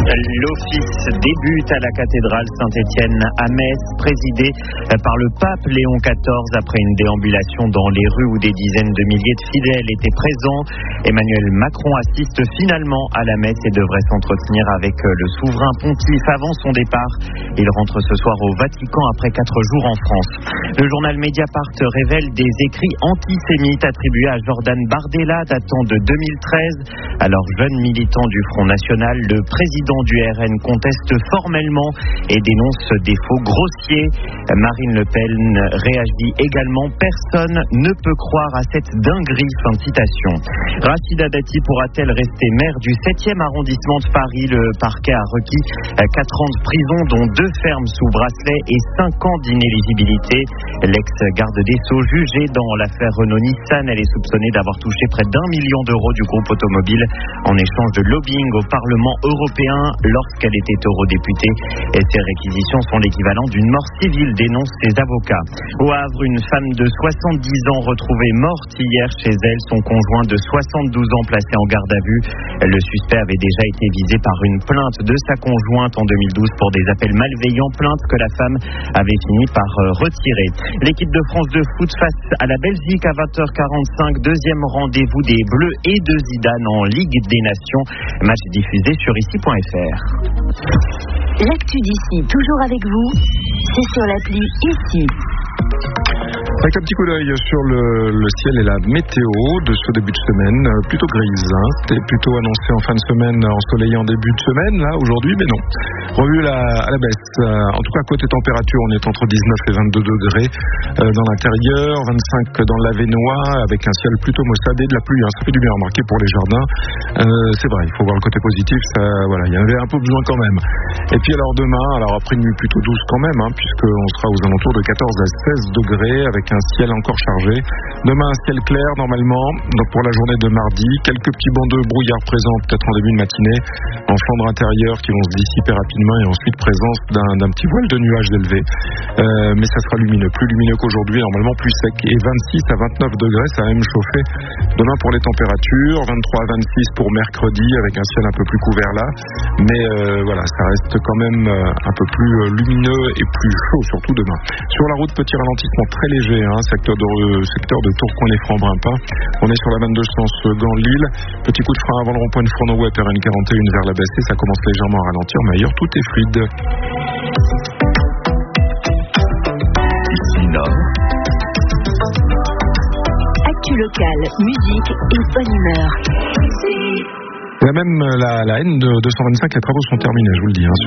L'office débute à la cathédrale Saint-Étienne à Metz, présidé par le pape Léon XIV après une déambulation dans les rues où des dizaines de milliers de fidèles étaient présents. Emmanuel Macron assiste finalement à la messe et devrait s'entretenir avec le souverain pontife avant son départ. Il rentre ce soir au Vatican après 4 jours en France. Le journal Mediapart révèle des écrits antisémites attribués à Jordan Bardella datant de 2013. Alors jeune militant du Front National, le président du RN conteste formellement et dénonce des faux grossiers. Marine Le Pen réagit également. Personne ne peut croire à cette dinguerie. Fin de citation. Rachida Dati pourra-t-elle rester maire du 7e arrondissement de Paris? Le parquet a requis 4 ans de prison, dont 2 fermes sous bracelet et 5 ans d'inéligibilité. L'ex-garde des Sceaux jugée dans l'affaire Renault-Nissan, elle est soupçonnée d'avoir touché près d'1 million d'euros du groupe automobile en échange de lobbying au Parlement européen lorsqu'elle était eurodéputée. Et ces réquisitions sont l'équivalent d'une mort civile, dénoncent ses avocats. Au Havre, une femme de 70 ans retrouvée morte hier chez elle, son conjoint de 72 ans placé en garde à vue. Le suspect avait déjà été visé par une plainte de sa conjointe en 2012 pour des appels malveillants, plainte que la femme avait fini par retirer. L'équipe de France de foot face à la Belgique à 20h45, deuxième rendez-vous des Bleus et de Zidane en Ligue des Nations. Match diffusé sur ici.fr. L'actu d'ici, toujours avec vous, c'est sur l'appli Ici. Avec un petit coup d'œil sur le ciel et la météo de ce début de semaine, plutôt grise. C'était plutôt annoncé en fin de semaine, ensoleillé en début de semaine, là, aujourd'hui, mais non. Revue à la baisse. En tout cas, côté température, on est entre 19 et 22 degrés dans l'intérieur, 25 dans l'Avesnois, avec un ciel plutôt maussade et de la pluie. Ça fait du bien remarquer pour les jardins. C'est vrai, il faut voir le côté positif. Voilà, il y en avait un peu besoin quand même. Et puis alors demain, après une nuit plutôt douce quand même, puisqu'on sera aux alentours de 14 à 16 degrés, avec un ciel encore chargé. Demain, un ciel clair normalement. Donc pour la journée de mardi, quelques petits bancs de brouillard présents peut-être en début de matinée, en flandre intérieur qui vont se dissiper rapidement et ensuite présence d'un petit voile de nuages élevé. Mais ça sera lumineux, plus lumineux qu'aujourd'hui, normalement plus sec. Et 26 à 29 degrés, ça va même chauffer demain pour les températures. 23 à 26 pour mercredi avec un ciel un peu plus couvert là. Mais voilà, ça reste quand même un peu plus lumineux et plus chaud surtout demain. Sur la route, petit ralentissement très léger, secteur de Tourcoing-les-Francs-Brimpin. On est sur la 22 sens Gand-Lille. Petit coup de frein avant le rond-point de Fourneau-Ouet, RN41 vers la Bessée. Ça commence légèrement à ralentir, mais ailleurs tout est fluide. Ici Nord. Actu locale, musique et bonne humeur. Et même la N225, les travaux sont terminés, je vous le dis.